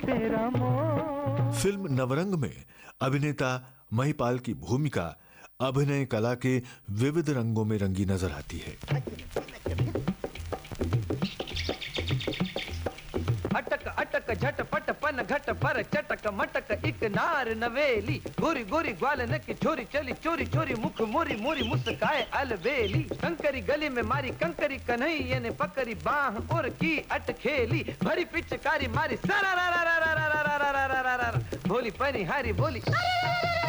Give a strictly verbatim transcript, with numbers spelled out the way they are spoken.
तेरा मोह। फिल्म नवरंग में अभिनेता महिपाल की भूमिका अभिनय कला के विविध रंगों में रंगी नजर आती है। अटक अटक झटपट पन घट पर चटक मटक एक नार नवेली, गोरी गोरी ग्वालन की छोरी चली चोरी चोरी मुख मोरी मोरी मुस्काए अलबेली। कंकरी गली में मारी कंकरी कन्हैया ने पकड़ी बाह और की अटखेली, भरी पिचकारी मारी सरा रा रा रा रा रा रा रा रा रा रा रा, भोली पनी हारी बोली